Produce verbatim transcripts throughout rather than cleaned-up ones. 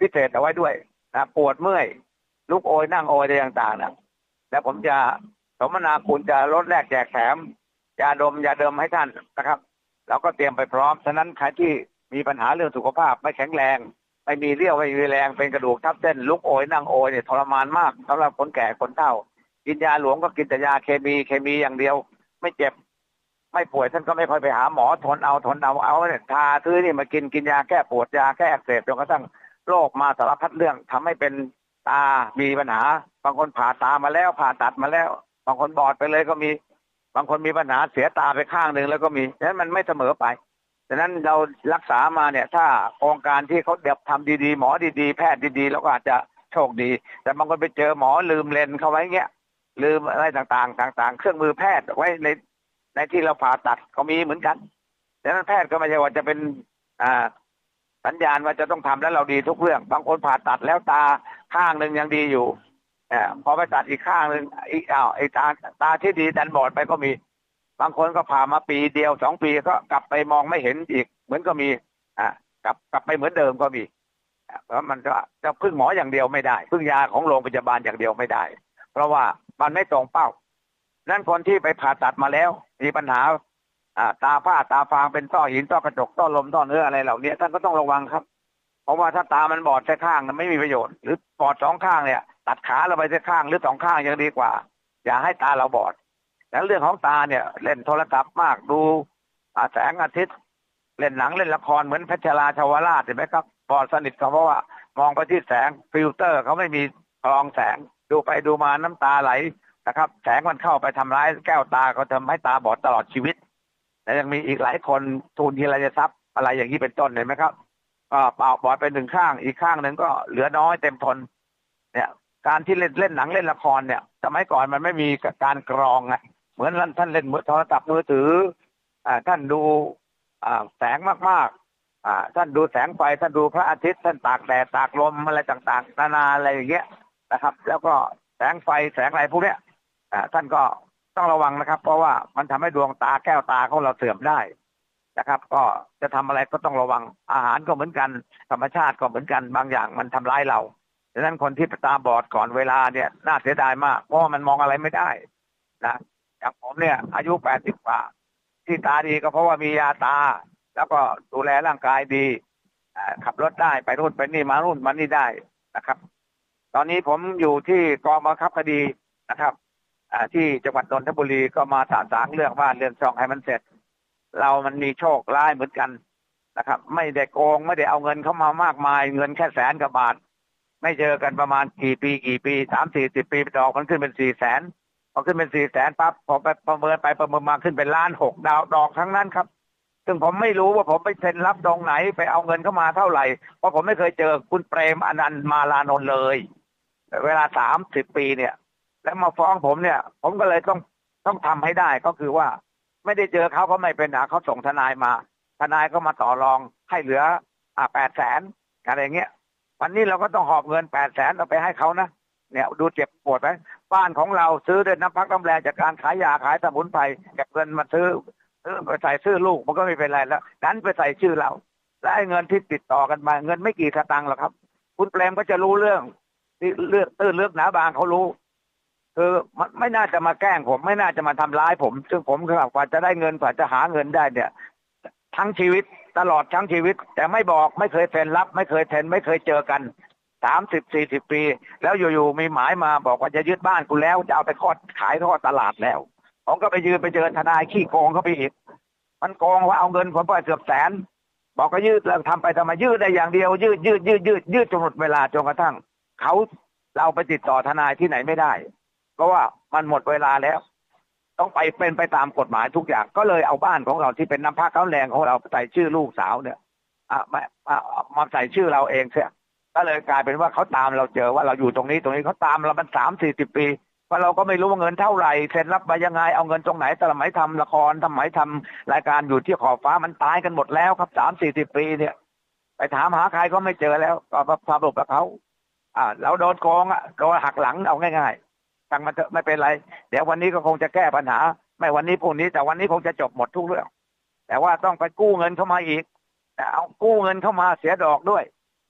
พิเศษเอาไว้ด้วยนะปวดเมื่อยลุกโอยนั่งโอยอะไรต่างๆนะแล้วผมจะสมนาคุณจะลดแลกแจกแถมยาดมยาเดิมให้ท่านนะครับเราก็เตรียมไปพร้อมฉะนั้นใครที่มีปัญหาเรื่องสุขภาพไม่แข็งแรงไม่มีเรี่ยวไม่มีแรงเป็นกระดูกทับเส้นลุกโอยนั่งโอยเนี่ยทรมานมากสำหรับคนแก่คนเฒ่ากินยาหลวงก็กินแต่ยาเคมีเคมีอย่างเดียวไม่เจ็บไม่ป่วยท่านก็ไม่ค่อยไปหาหมอทนเอาทนเอาเอาเนี่ยทาซื้อนี่มากินกินยาแก้ปวดยาแก้อักเสบจนกระทั่งโรคมาสารพัดเรื่องทำให้เป็นตามีปัญหาบางคนผ่าตามาแล้วผ่าตัดมาแล้วบางคนบอดไปเลยก็มีบางคนมีปัญหาเสียตาไปข้างหนึ่งแล้วก็มีฉะนั้นมันไม่เสมอไปฉะนั้นเรารักษามาเนี่ยถ้าโครงการที่เขาเดี๋ยวทำดีๆหมอดีๆแพทย์ดีๆแล้วก็อาจจะโชคดีแต่บางคนไปเจอหมอลืมเลนเขาไว้เงี้ยลืมอะไรต่างๆต่างๆเครื่องมือแพทย์ไว้ในในที่เราผ่าตัดก็มีเหมือนกันฉะนั้นแพทย์ก็ไม่ใช่ว่าจะเป็นอ่าสัญญาณว่าจะต้องทำแล้วเราดีทุกเรื่องบางคนผ่าตัดแล้วตาข้างหนึ่งยังดีอยู่อ่าพอไปตัดอีกข้างหนึ่งอีกอ้าวไอ้ตาตาที่ดีดันบอดไปก็มีบางคนก็ผ่ามาปีเดียวสองปีก็กลับไปมองไม่เห็นอีกเหมือนก็มีอ่ากลับกลับไปเหมือนเดิมก็มีเพราะมันจะจะพึ่งหมออย่างเดียวไม่ได้พึ่งยาของโรงพยาบาลอย่างเดียวไม่ได้เพราะว่ามันไม่ตรงเป้านั้นคนที่ไปผ่าตัดมาแล้วมีปัญหาอ่าตาผ้าตาฟางเป็นต้อหินต้อกระจกต้อลมต้อเนื้ออะไรเหล่านี้ท่านก็ต้องระวังครับเพราะว่าถ้าตามันบอดแค่ข้างมันไม่มีประโยชน์หรือบอดสองข้างเนี่ยตัดขาเราไปแค่ข้างหรือสองข้างยังดีกว่าอย่าให้ตาเราบอดแล้วเรื่องของตาเนี่ยเล่นโทรศัพท์มากดูแสงอาทิตย์เล่นหนังเล่นละครเหมือนเพชรราชวราชเห็นไหมครับบอดสนิทเขาเพราะว่ามองไปที่แสงฟิลเตอร์เขาไม่มีกรองแสงดูไปดูมาน้ำตาไหลนะครับแสงมันเข้าไปทำร้ายแก้วตาเขาทำให้ตาบอดตลอดชีวิตและยังมีอีกหลายคนทุนทีไรจะทรัพย์อะไรอย่างนี้เป็นต้นเห็นไหมครับก็เปล่าบอดไปหนึ่งข้างอีกข้างหนึ่งก็เหลือน้อยเต็มทนเนี่ยการที่เล่นเล่นหนังเล่นละครเนี่ยสมัยก่อนมันไม่มีการกรองไงเหมือนท่านเล่นโทรศัพท์มือถืออ่าท่านดูอ่าแสงมากๆอ่าท่านดูแสงไฟท่านดูพระอาทิตย์ท่านตากแดดตากลมอะไรต่างๆนานาอะไรอย่างเงี้ยนะครับแล้วก็แสงไฟแสงอะไรพวกเนี้ยอ่าท่านก็ต้องระวังนะครับเพราะว่ามันทำให้ดวงตาแก้วตาของเราเสื่อมได้นะครับก็จะทำอะไรก็ต้องระวังอาหารก็เหมือนกันธรรมชาติก็เหมือนกันบางอย่างมันทำร้ายเราดังนั้นคนที่ตาบอดก่อนเวลาเนี่ยน่าเสียดายมากเพราะว่ามันมองอะไรไม่ได้นะอย่างผมเนี่ยอายุแปดสิบกว่าที่ตาดีก็เพราะว่ามียาตาแล้วก็ดูแลร่างกายดีขับรถได้ไปนู่นไปนี่มานู่นมานี่ได้นะครับตอนนี้ผมอยู่ที่กองบังคับคดีนะครับที่จังหวัดนนทบุรีก็มาสะสางเรื่องบ้านเรื่องช่องให้มันเสร็จเรามันมีโชคร้ายเหมือนกันนะครับไม่ได้โกงไม่ได้เอาเงินเข้ามามากมายเงินแค่แสนกว่าบาทไม่เจอกันประมาณกี่ปีกี่ปีสามสี่สิบปีดอกมันขึ้นเป็นสี่แสนพอขึ้นเป็นสี่แสนปั๊บพอไปประเมินไปประเมินมาขึ้นเป็นล้านหกดาวดอกทั้งนั้นครับซึ่งผมไม่รู้ว่าผมไปเซ็นรับตรงไหนไปเอาเงินเข้ามาเท่าไหร่เพราะผมไม่เคยเจอคุณเปรมอนันต์มาลานนท์เลยเวลาสามสิบปีเนี่ยแล้วมาฟ้องผมเนี่ยผมก็เลยต้องต้องทำให้ได้ก็คือว่าไม่ได้เจอเขาก็ไม่เป็นนะเขาส่งทนายมาทนายก็มาต่อรองให้เหลืออ่าแปดแสนอะไรอย่างเงี้ยวันนี้เราก็ต้องหอบเงินแปดแสนเอาไปให้เขานะเนี่ยดูเจ็บปวดไหมบ้านของเราซื้อด้วยน้ำพักน้ำแรงจากการขายยาขายสมุนไพรเก็บเงินมาซื้อซื้อไปใส่ชื่อลูกมันก็ไม่เป็นไรแล้วนั้นไปใส่ชื่อเราและไอ้เงินที่ติดต่อกันมาเงินไม่กี่สตางค์หรอกครับคุณเปรมก็จะรู้เรื่องที่เลือกตื้นเลือกหนาบางเขารู้คือมันไม่น่าจะมาแกล้งผมไม่น่าจะมาทำร้ายผมซึ่งผมคือกว่าจะได้เงินกว่าจะหาเงินได้เนี่ยทั้งชีวิตตลอดทั้งชีวิตแต่ไม่บอกไม่เคยเซ็นรับไม่เคยเซ็นไม่เคยเจอกันสามสิบสี่สิบปีแล้วอยู่ๆมีหมายมาบอกว่าจะยึดบ้านกูแล้วจะเอาไปทอดขายทอดตลาดแล้วผมก็ไปยืนไปเจอทนายขี้โกงเขาไปอีกมันโกงว่าเอาเงินผมไปเกือบแสนบอกก็ยืดแล้วทำไปทำไมยืดได้อย่างเดียวยืดยืดยืดยืดยืดจนหมดเวลาจนกระทั่งเขาเราไปติดต่อทนายที่ไหนไม่ได้เพราะว่ามันหมดเวลาแล้วต้องไปเป็นไปตามกฎหมายทุกอย่างก็เลยเอาบ้านของเราที่เป็นน้ำพักน้ำแรงของเราใส่ชื่อลูกสาวเนี่ยอ่ะมามาใส่ชื่อเราเองเสียก็เลยกลายเป็นว่าเขาตามเราเจอว่าเราอยู่ตรงนี้ตรงนี้เขาตามเรามันสามสี่สิบปีเพราะเราก็ไม่รู้ว่าเงินเท่าไหร่เซ็นรับมายังไงเอาเงินตรงไหนแต่สมัยทำละครสมัยทำรายการอยู่ที่ขอบฟ้ามันตายกันหมดแล้วครับสามสี่สิบปีเนี่ยไปถามหาใครก็ไม่เจอแล้วก็สรุปกับเขาอ่าเราโดนโกงอ่ะโดนหักหลังเอาง่ายๆตั้งมาเถอะไม่เป็นไรเดี๋ยววันนี้ก็คงจะแก้ปัญหาไม่วันนี้พรุ่งนี้แต่วันนี้คงจะจบหมดทุกเรื่องแต่ว่าต้องไปกู้เงินเข้ามาอีกแต่เอากู้เงินเข้ามาเสียดอกด้วย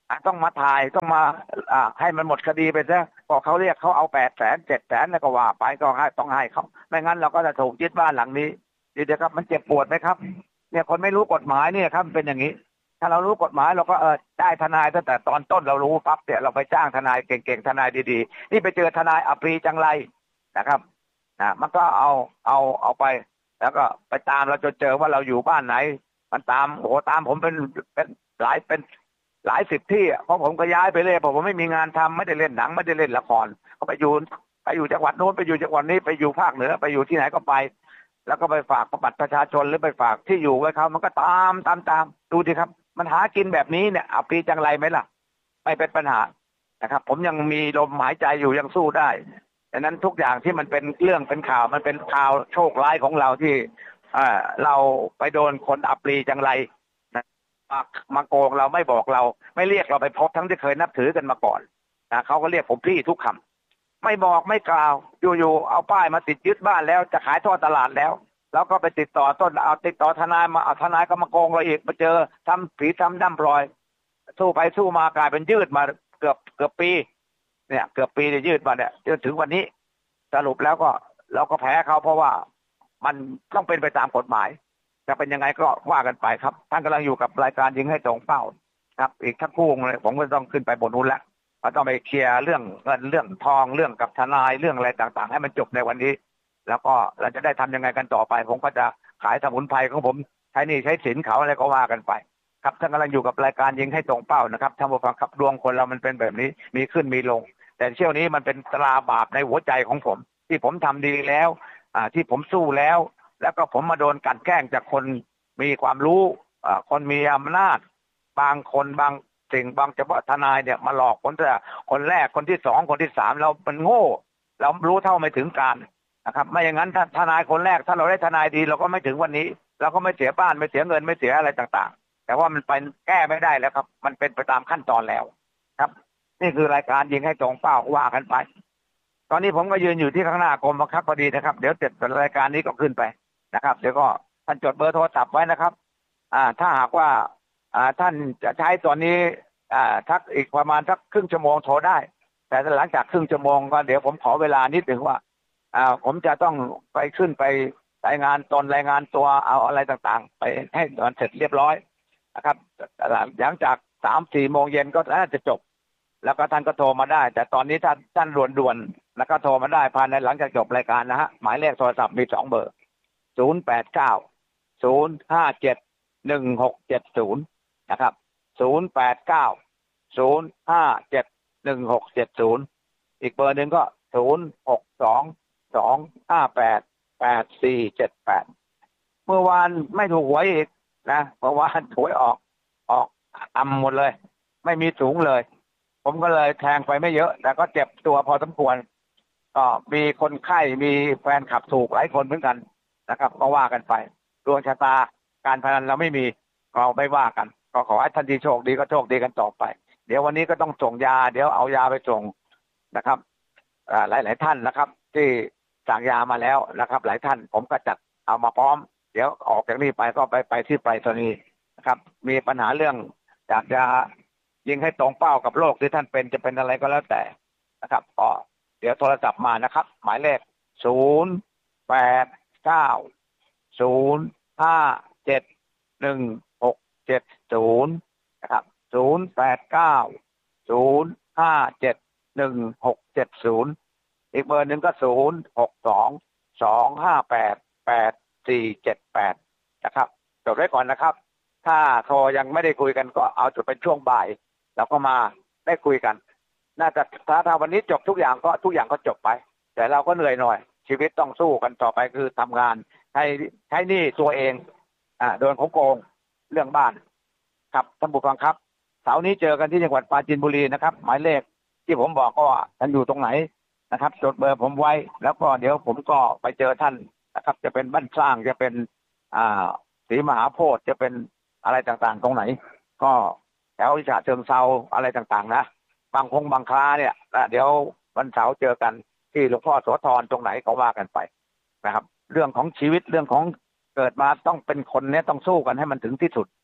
อ่ะต้องมาถ่ายต้องมาอ่าให้มันหมดคดีไปซะพอเขาเรียกเขาเอาแปดแสนเจ็ดแสนแล้วก็ว่าไปก็ให้ต้องให้เขาไม่งั้นเราก็จะถูกยึดบ้านหลังนี้ดีเดียวครับมันเจ็บปวดไหมครับเนี่ยคนไม่รู้กฎหมายเนี่ยครับเป็นอย่างนี้ถ้าเรารู้กฎหมายเราก็เออได้ทนายตั้งแต่ตอนต้นเรารู้ปั๊บเนี่ยเราไปจ้างทนายเก่งๆทนายดีๆนี่ไปเจอทนายอัปรีจังไรนะครับนะมันก็เอาเอาเอาไปแล้วก็ไปตามเราจนเจอว่าเราอยู่บ้านไหนมันตามโอ้โหตามผมเป็นเป็นหลายเป็น หลายสิบที่เพราะผมก็ย้ายไปเลยเพราะผมไม่มีงานทำไม่ได้เล่นหนังไม่ได้เล่นละครก็ไปอยู่ไปอยู่จังหวัดโน้นไปอยู่จังหวัดนี้ไปอยู่ภาคเหนือไปอยู่ที่ไหนก็ไปแล้วก็ไปฝากบัตรประชาชนหรือไปฝากที่อยู่ไว้เขามันก็ตามตามตามดูสิครับมันหากินแบบนี้เนี่ยเอาปีจังไรไหมล่ะไม่เป็นปัญหานะครับผมยังมีลมหายใจอยู่ยังสู้ได้ดังนั้นทุกอย่างที่มันเป็นเรื่องเป็นข่าวมันเป็นข่าวโชคร้ายของเราที่เราไปโดนคนอัปรีจังไรมามาโกงเราไม่บอกเราไม่เรียกเราไปพบทั้งที่เคยนับถือกันมาก่อนนะเขาก็เรียกผมพี่ทุกคำไม่บอกไม่กล่าวอยู่ๆเอาป้ายมาติดยึดบ้านแล้วจะขายทอดตลาดแล้วแล้วก็ไปติดต่อต้นเอาติดต่อทนายมาเอาทนายก็มาโกงเราอีกมาเจอทำผีทำดั้มพลอยสู้ไปสู้มากลายเป็นยืดมาเกือบเกือบปีเนี่ยเกือบปีจะยืดมาเนี่ยจนถึงวันนี้สรุปแล้วก็เราก็แพ้เขาเพราะว่ามันต้องเป็นไปตามกฎหมายจะเป็นยังไงก็ว่ากันไปครับท่านกำลังอยู่กับรายการยิงให้ตรงเป้าครับอีกทักคู่เลยผมก็ต้องขึ้นไปบนนู้นแล้วเราต้องไปเคลียร์เรื่องเงินเรื่องทองเรื่องกับทนายเรื่องอะไรต่างๆให้มันจบในวันนี้แล้วก็เราจะได้ทำยังไงกันต่อไปผมก็จะขายสมุนไพรของผมใช้นี่ใช้สินเขาอะไรก็ว่ากันไปครับท่านกำลังอยู่กับรายการยิงให้ตรงเป้านะครับท่านผู้ฟังครับดวงคนเรามันเป็นแบบนี้มีขึ้นมีลงแต่เที่ยวนี้มันเป็นตราบาปในหัวใจของผมที่ผมทำดีแล้วอ่าที่ผมสู้แล้วแล้วก็ผมมาโดนกลั่นแกล้งจากคนมีความรู้คนมีอำนาจบางคนบางสิ่งบางเฉพาะทนายเนี่ยมาหลอกคนแต่คนแรกคนที่สองคนที่สามเราเป็นโง่เรารู้เท่าไม่ถึงการนะครับไม่อย่างนั้นถ้าทนายคนแรกถ้าเราได้ทนายดีเราก็ไม่ถึงวันนี้เราก็ไม่เสียบ้านไม่เสียเงินไม่เสียอะไรต่างๆแต่ว่ามันไปแก้ไม่ได้แล้วครับมันเป็นไปตามขั้นตอนแล้วครับนี่คือรายการยิงให้ตรงเป้าว่ากันไปตอนนี้ผมก็ยืนอยู่ที่ข้างหน้ากรมบังคับคดีนะครับเดี๋ยวเสร็จรายการนี้ก็ขึ้นไปนะครับเดี๋ยวก็ท่านจดเบอร์โทรศัพท์ไว้นะครับอ่าถ้าหากว่าอ่าท่านจะใช้ตอนนี้อ่าทักอีกประมาณสักครึ่งชั่วโมงโทรได้แต่หลังจากครึ่งชั่วโมงก็เดี๋ยวผมขอเวลานิดหนึ่งว่าอ่าผมจะต้องไปขึ้นไปรายงานตนรายงานตัวเอาอะไรต่างๆไปให้ตอนเสร็จเรียบร้อยนะครับหลังจากสามสี่โมงเย็นก็น่าจะจบแล้วก็ท่านก็โทรมาได้แต่ตอนนี้ท่านท่านด่วนๆแล้วก็โทรมาได้ภายในหลังจากจบรายการนะฮะหมายเลขโทรศัพท์มีสองเบอร์ศูนย์แปดเก้าศูนย์ห้าเจ็ดหนึ่งหกเจ็ดศูนย์นะครับศูนย์แปดเก้าศูนย์ห้าเจ็ดหนึ่งหกเจ็ดศูนย์อีกเบอร์หนึ่งก็ศูนย์หกสองสองห้าแปดแปดสี่เจ็ดแปดเมื่อวานไม่ถูกหวยอีกนะเมื่อวานหวยออกออกต่ำหมดเลยไม่มีสูงเลยผมก็เลยแทงไปไม่เยอะแต่ก็เจ็บตัวพอสมควรก็มีคนไข้มีแฟนขับถูกหลายคนเหมือนกันนะครับก็ว่ากันไปดวงชะตาการพนันเราไม่มีเราไม่ว่ากันก็ขอให้ท่านที่โชคดีก็โชคดีกันต่อไปเดี๋ยววันนี้ก็ต้องส่งยาเดี๋ยวเอายาไปส่งนะครับหลายหลายท่านนะครับที่สั่งยามาแล้วนะครับหลายท่านผมก็จัดเอามาพร้อมเดี๋ยวออกจากนี้ไปก็ไปไปที่ไปรษณีย์นะครับมีปัญหาเรื่องอยากจะยิงให้ตรงเป้ากับโรคที่ท่านเป็นจะเป็นอะไรก็แล้วแต่นะครับก็เดี๋ยวโทรศัพท์มานะครับหมายเลขศูนย์แปดเก้าศูนย์ห้าเจ็ดหนึ่งหกเจ็ดศูนย์นะครับศูนย์แปดเก้าศูนย์ห้าเจ็ดหนึ่งหกเจ็ดศูนย์อีกเบอร์หนึ่งก็ศูนย์หกสองสองห้าแปดแปดสี่เจ็ดแปดนะครับจดไว้ก่อนนะครับถ้าโทรยังไม่ได้คุยกันก็เอาจุดเป็นช่วงบ่ายแล้วก็มาได้คุยกันน่าจะถ้าถ้าวันนี้จบทุกอย่างก็ทุกอย่างก็จบไปแต่เราก็เหนื่อยหน่อยชีวิตต้องสู้กันต่อไปคือทำงานให้ใช้หนี้ตัวเองอ่าโดนของโกงเรื่องบ้านครับท่านผู้ฟังครับเสาร์นี้เจอกันที่จังหวัดปราจีนบุรีนะครับหมายเลขที่ผมบอกก็ท่านอยู่ตรงไหนนะครับจดเบอร์ผมไว้แล้วก็เดี๋ยวผมก็ไปเจอท่านนะครับจะเป็นบ้านสร้างจะเป็นอ่าศรีมหาโพธิ์จะเป็นอะไรต่างๆตรงไหนก็แถววิชาเชิงเซาอะไรต่างๆนะบางคงบางคลาเนี่ยเดี๋ยววันเสาร์เจอกันที่หลวงพ่อโสธรตรงไหนก็ว่ากันไปนะครับเรื่องของชีวิตเรื่องของเกิดมาต้องเป็นคนเนี่ยต้องสู้กันให้มันถึงที่สุด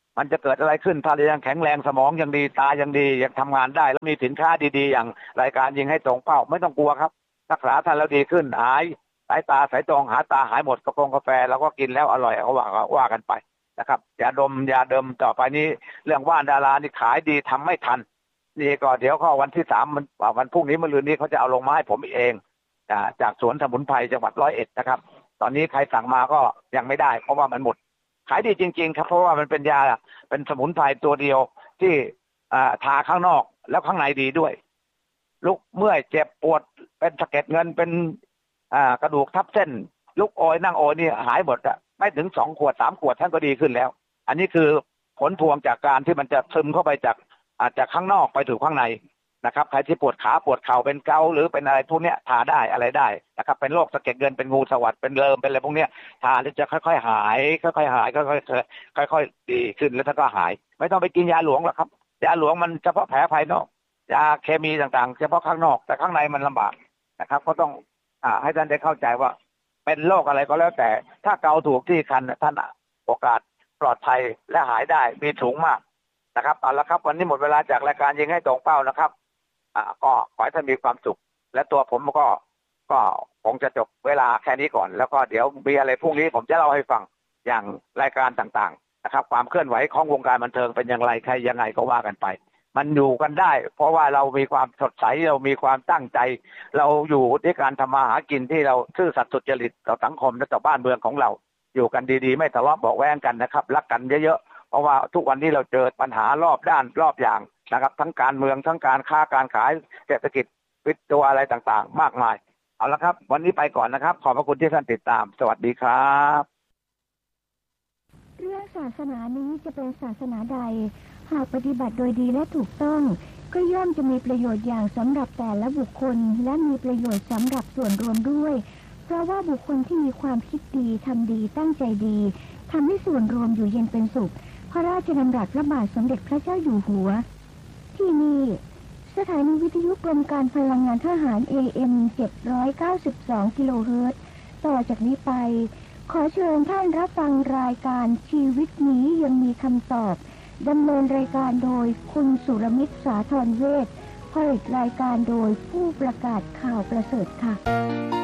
มันจะเกิดอะไรขึ้นถ้าเรายังแข็งแรงสมองยังดีตายังดียังทำงานได้แล้วมีสินค้าดีๆอย่างรายการยิงให้ตรงเป้าไม่ต้องกลัวครับรักษาท่านแล้วดีขึ้นหายสายตาสายตรงหาตาหายหมดกระโปรงกาแฟเราก็กินแล้วอร่อยเขาว่าว่ากันไปนะครับยาดมยาเดิมต่อไปนี้เรื่องว่านดารานี่ขายดีทำไม่ทันนี่ก็เดี๋ยวข้อวันที่สามมันวันพรุ่งนี้มะรืนนี้เขาจะเอาลงมาให้ผมเองจากสวนสมุนไพรจังหวัดร้อยเอ็ดนะครับตอนนี้ใครสั่งมาก็ยังไม่ได้เพราะว่ามันหมดขายดีจริงๆครับเพราะว่ามันเป็นยาเป็นสมุนไพรตัวเดียวที่ทาข้างนอกแล้วข้างในดีด้วยลุกเมื่อยเจ็บปวดเป็นสะเก็ดเงินเป็นกระดูกทับเส้นลุกโอยนั่งโอยนี่หายหมดอะไม่ถึงสองขวดสามขวดท่านก็ดีขึ้นแล้วอันนี้คือผลพวงจากการที่มันจะซึมเข้าไปจากอาจจะข้างนอกไปถึงข้างในนะครับใครที่ปวดขาปวดเข่าเป็นเกาหรือเป็นอะไรพวกนี้ทาได้อะไรได้นะครับเป็นโรคสะเก็ดเงินเป็นงูสวัสด์เป็นเริมเป็นอะไรพวกนี้ทาแล้วจะค่อยๆหายค่อยๆหายค่อยๆค่อยๆดีขึ้นแล้วท่านก็หายไม่ต้องไปกินยาหลวงหรอกครับยาหลวงมันเฉพาะแผลภายนอกยาเคมีต่างๆเฉพาะข้างนอกแต่ข้างในมันลำบากนะครับก็ต้องอ่าให้ท่านได้เข้าใจว่าเป็นโรคอะไรก็แล้วแต่ถ้าเกาถูกที่คันท่านโอกาสปลอดภัยและหายได้มีสูงมากนะครับเอาละครับวันนี้หมดเวลาจากรายการยิงให้ตรงเป้านะครับอ่าก็ขอให้ท่านมีความสุขและตัวผมก็ก็คงจะจบเวลาแค่นี้ก่อนแล้วก็เดี๋ยวมีอะไรพรุ่งนี้ผมจะเล่าให้ฟังอย่างรายการต่างๆนะครับความเคลื่อนไหวของวงการบันเทิงเป็นอย่างไรใครยังไงก็ว่ากันไปมันอยู่กันได้เพราะว่าเรามีความสดใสเรามีความตั้งใจเราอยู่ด้วยการทำมาหากินที่เราซื่อสัตย์สุจริตต่อสังคมและต่อบ้านเมืองของเราอยู่กันดีๆไม่ทะเลาะเบาะแว้งกันนะครับรักกันเยอะๆเพราะว่าทุกวันนี้เราเจอปัญหารอบด้านรอบอย่างนะครับทั้งการเมืองทั้งการค้าการขายเศรษฐกิจวิทย์ตัวอะไรต่างๆมากมายเอาละครับวันนี้ไปก่อนนะครับขอบพระคุณที่ท่านติดตามสวัสดีครับเรื่องศาสนานี้จะเป็นศาสนาใดหากปฏิบัติโดยดีและถูกต้องก็ย่อมจะมีประโยชน์อย่างสำหรับแต่ละบุคคลและมีประโยชน์สำหรับส่วนรวมด้วยเพราะว่าบุคคลที่มีความคิดดีทำดีตั้งใจดีทำให้ส่วนรวมอยู่เย็นเป็นสุขพระราชดำรัสพระบาทสมเด็จพระเจ้าอยู่หัวที่นี่สถานีวิทยุกรมการพลังงานทหาร เอ เอ็ม เจ็ดร้อยเก้าสิบสอง กิโลเฮิรตซ์ต่อจากนี้ไปขอเชิญท่านรับฟังรายการชีวิตนี้ยังมีคำตอบดำเนินรายการโดยคุณสุรมิตรสาธรเวชผลิตรายการโดยผู้ประกาศข่าวประเสริฐค่ะ